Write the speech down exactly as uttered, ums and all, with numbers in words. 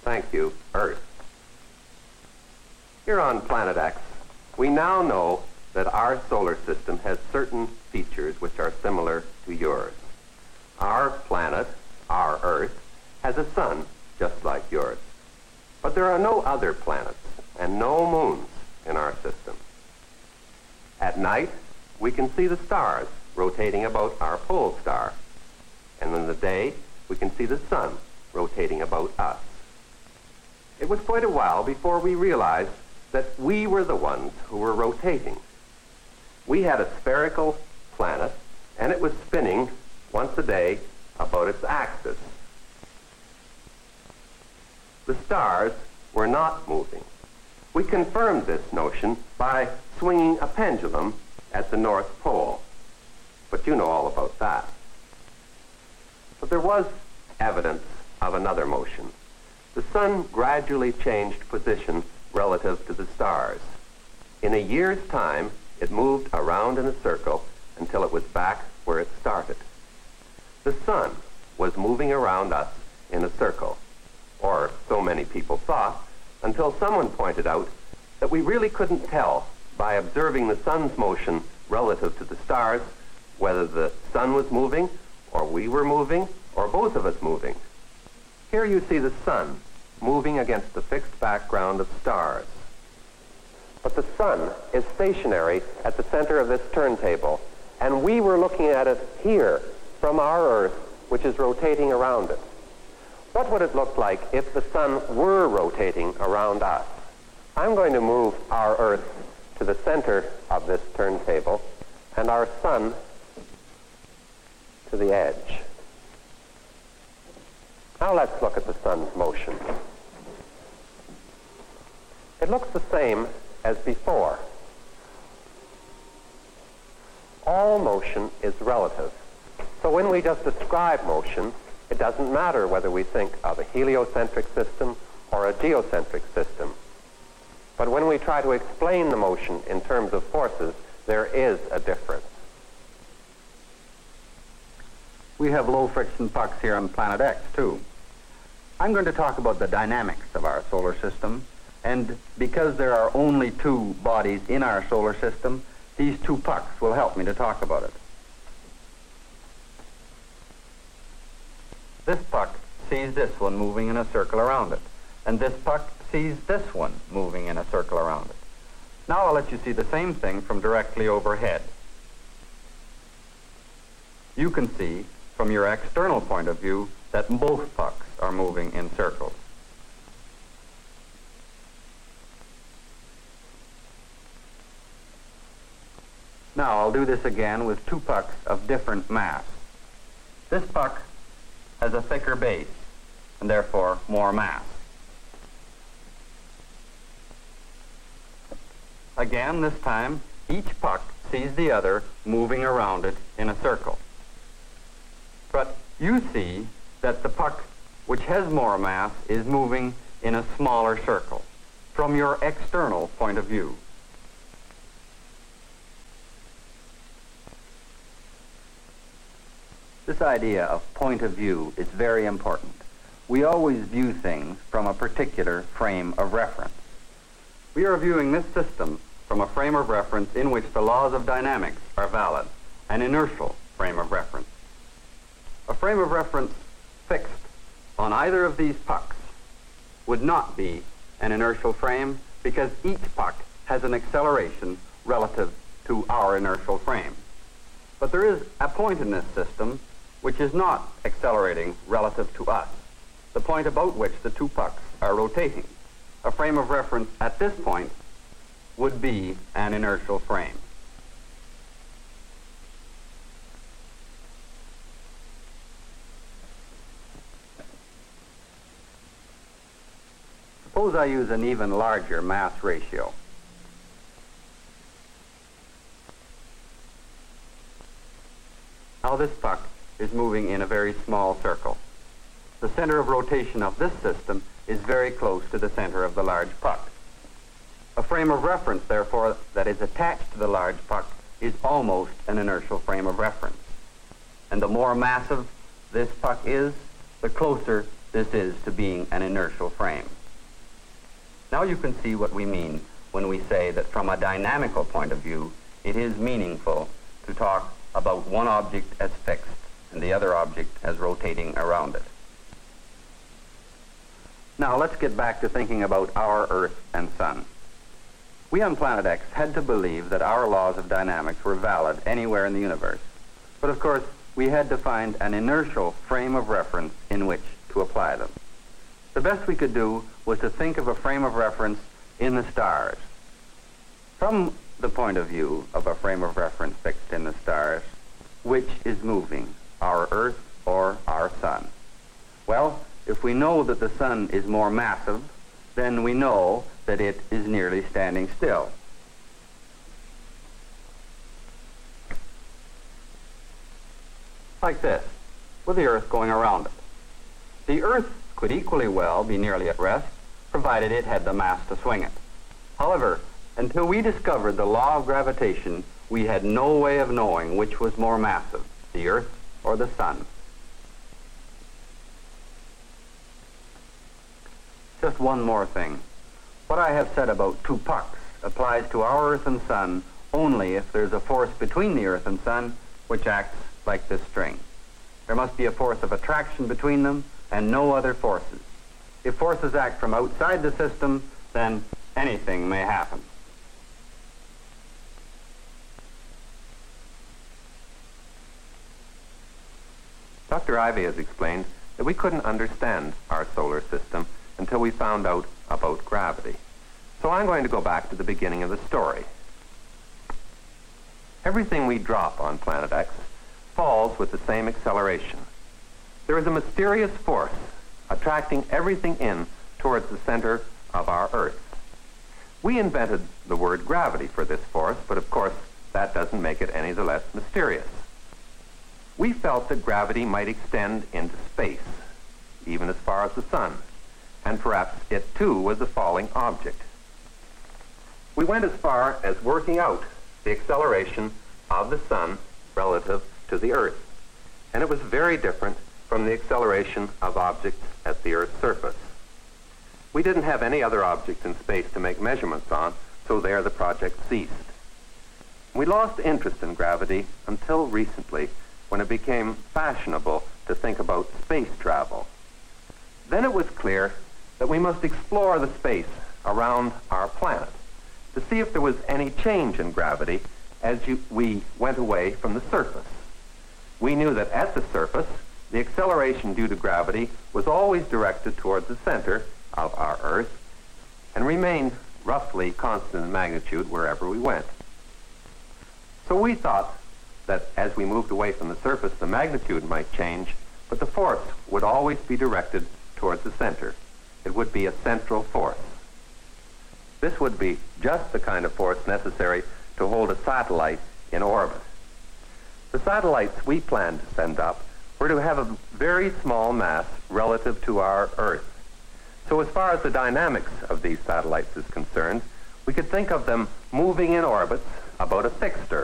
Thank you, Earth. Here on Planet X, we now know that our solar system has certain features which are similar to yours. Our planet, our Earth, has a sun just like yours. But there are no other planets and no moons in our system. At night, we can see the stars rotating about our pole star. And in the day, we can see the sun rotating about us. It was quite a while before we realized that we were the ones who were rotating. We had a spherical planet, and it was spinning once a day about its axis. The stars were not moving. We confirmed this notion by swinging a pendulum at the North Pole. But you know all about that. But there was evidence of another motion. The sun gradually changed position relative to the stars. In a year's time, it moved around in a circle until it was back where it started. The sun was moving around us in a circle, or so many people thought, until someone pointed out that we really couldn't tell by observing the sun's motion relative to the stars whether the sun was moving, or we were moving, or both of us moving. Here you see the sun moving against the fixed background of stars. But the sun is stationary at the center of this turntable, and we were looking at it here from our Earth, which is rotating around it. What would it look like if the sun were rotating around us? I'm going to move our Earth to the center of this turntable and our sun to the edge. Now let's look at the sun's motion. It looks the same as before. All motion is relative. So when we just describe motion, it doesn't matter whether we think of a heliocentric system or a geocentric system. But when we try to explain the motion in terms of forces, there is a difference. We have low-friction pucks here on Planet X, too. I'm going to talk about the dynamics of our solar system, and because there are only two bodies in our solar system, these two pucks will help me to talk about it. This puck sees this one moving in a circle around it, and this puck sees this one moving in a circle around it. Now I'll let you see the same thing from directly overhead. You can see from your external point of view that both pucks are moving in circles. Now I'll do this again with two pucks of different mass. This puck has a thicker base and therefore more mass. Again, this time, each puck sees the other moving around it in a circle. But you see that the puck which has more mass is moving in a smaller circle from your external point of view. This idea of point of view is very important. We always view things from a particular frame of reference. We are viewing this system from a frame of reference in which the laws of dynamics are valid, an inertial frame of reference. A frame of reference fixed on either of these pucks would not be an inertial frame because each puck has an acceleration relative to our inertial frame. But there is a point in this system which is not accelerating relative to us, the point about which the two pucks are rotating. A frame of reference at this point would be an inertial frame. Suppose I use an even larger mass ratio. Now this puck is moving in a very small circle. The center of rotation of this system is very close to the center of the large puck. A frame of reference, therefore, that is attached to the large puck is almost an inertial frame of reference. And the more massive this puck is, the closer this is to being an inertial frame. Now you can see what we mean when we say that from a dynamical point of view, it is meaningful to talk about one object as fixed and the other object as rotating around it. Now let's get back to thinking about our Earth and Sun. We on Planet X had to believe that our laws of dynamics were valid anywhere in the universe. But of course, we had to find an inertial frame of reference in which to apply them. The best we could do was to think of a frame of reference in the stars. From the point of view of a frame of reference fixed in the stars, which is moving, our Earth or our Sun? Well, if we know that the Sun is more massive, then we know that it is nearly standing still. Like this, with the Earth going around it. The Earth could equally well be nearly at rest, provided it had the mass to swing it. However, until we discovered the law of gravitation, we had no way of knowing which was more massive, the Earth or the Sun. Just one more thing. What I have said about two pucks applies to our Earth and Sun only if there's a force between the Earth and Sun which acts like this string. There must be a force of attraction between them and no other forces. If forces act from outside the system, then anything may happen. Doctor Ivy has explained that we couldn't understand our solar system until we found out about gravity. So I'm going to go back to the beginning of the story. Everything we drop on Planet X falls with the same acceleration. There is a mysterious force attracting everything in towards the center of our Earth. We invented the word gravity for this force, but of course that doesn't make it any the less mysterious. We felt that gravity might extend into space, even as far as the Sun, and perhaps it too was a falling object. We went as far as working out the acceleration of the Sun relative to the Earth, and it was very different from the acceleration of objects at the Earth's surface. We didn't have any other object in space to make measurements on, so there the project ceased. We lost interest in gravity until recently, when it became fashionable to think about space travel. Then it was clear that we must explore the space around our planet to see if there was any change in gravity as you, we went away from the surface. We knew that at the surface, the acceleration due to gravity was always directed towards the center of our Earth and remained roughly constant in magnitude wherever we went. So we thought that as we moved away from the surface, the magnitude might change, but the force would always be directed towards the center. It would be a central force. This would be just the kind of force necessary to hold a satellite in orbit. The satellites we planned to send up were to have a very small mass relative to our Earth. So as far as the dynamics of these satellites is concerned, we could think of them moving in orbits about a fixed Earth.